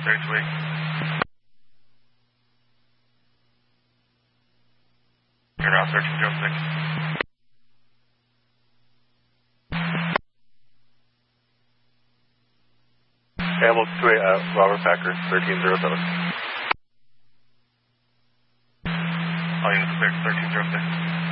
32-8. You're now 1306. Hamilton 28, Robert Packer, 1307. All units cleared, 1306.